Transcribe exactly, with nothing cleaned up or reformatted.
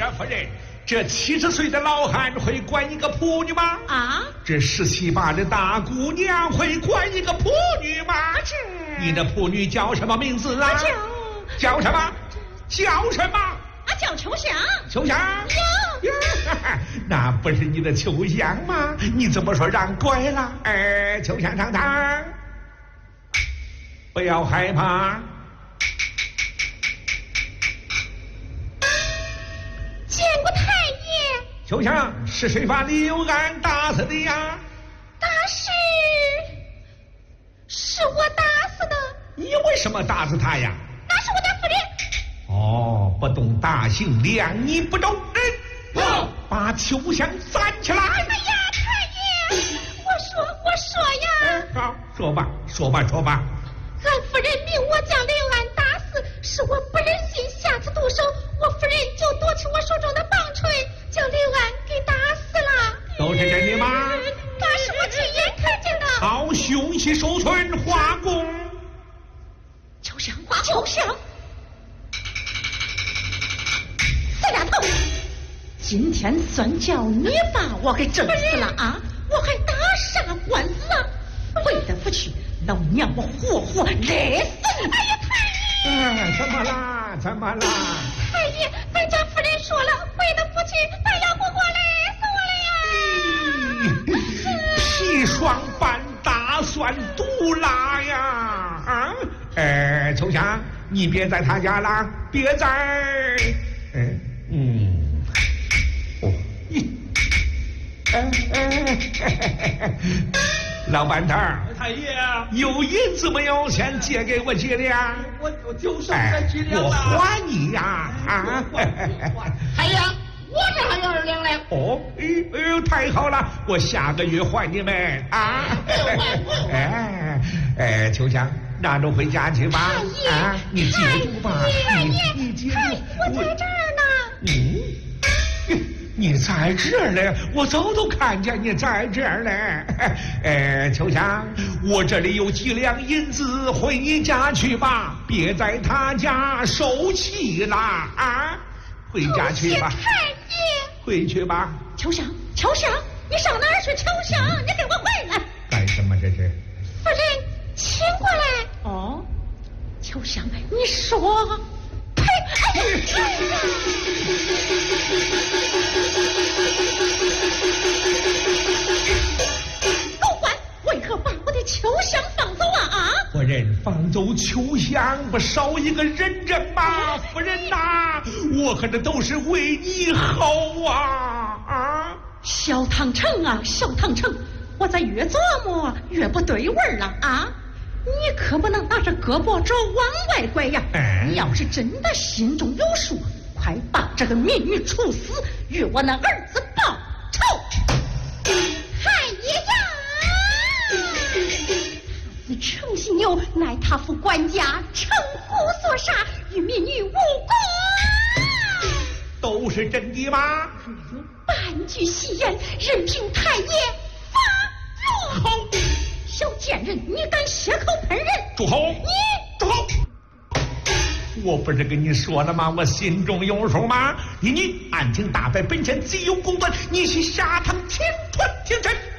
啊，夫人，这七十岁的老汉会管一个仆女吗？ 啊， 这十七八的大姑娘会管一个仆女吗？ 这你的仆女叫什么名字啊？ 叫叫什么？叫什么？ 啊，叫秋香。 秋香。 哟， 那不是你的秋香吗？你怎么说让拐了？哎，秋香上堂，不要害怕。 见过太爷。 秋香，是谁把刘安打死的呀？ 打是，是我打死的。 你为什么打死他呀？ 那是我的夫人。 哦，不懂大姓两，你不懂人。哦，把秋香攒起来。 哎呀，太爷，我说我说呀。 好，说吧，说吧，说吧。 俺夫人命我将刘安打死，是我不忍心下次动手，我夫人就夺起我手中的棒槌，将刘安给打死了。 都是真的吗？ 那是我亲眼看见的。 好，凶器收存，画工。 秋香，画秋香。四俩头，今天算叫你把我给整死了啊！我还打啥官司啊？回得不去，老娘我活活勒死你！哎呀，太爷！ 哎，怎么啦？怎么啦？ 太爷，本家夫人说了，回得不去，他要活活勒死我了呀！ 砒霜般打算毒辣呀！啊，哎，秋香，你别在他家了，别在，嗯嗯，哦，咦，哎哎，老板头， 太爷啊， 有银子没有？先借给我几两。 我我就剩这几两了。 我还你呀！啊， 太爷，我这还有二两嘞。 哦，哎哎呦，太好了，我下个月还你们啊！哎哎，秋香，拿着回家去吧。啊，你记住吧，你你记住。 我在这儿呢。 嗯，你在这儿嘞，我早都看见你在这儿嘞。哎，秋香，我这里有几两银子，回家去吧，别在他家受气啦啊！回家去吧。 太爷， 回去吧。 秋香，秋香，你上哪儿去？秋香，你给我回来！ 干什么这是？ 夫人，请过来。哦，秋香，你说，呸！哎呀！狗官，为何把我的秋香放走啊？啊！ 夫人放走秋香，不少一个人证吗？夫人呐、啊，我可这都是为你好啊啊！ 小唐城啊，小唐城，我咋越琢磨越不对味儿了啊！你可不能拿着胳膊肘往外拐呀！ 哎、 你要是真的心中有数，快把这个民女处死，与我那儿子报仇！太爷呀！此程犀牛乃他府管家程虎所杀，与民女无关。 都是真的吗？ 若有半句戏言，任凭太爷发落。 好， 小贱人，你敢血口喷人？ 住口！ 你住口！我不是跟你说了吗？我心中有数吗？你你案情大白，本县贼有公断，你去下堂请传听真。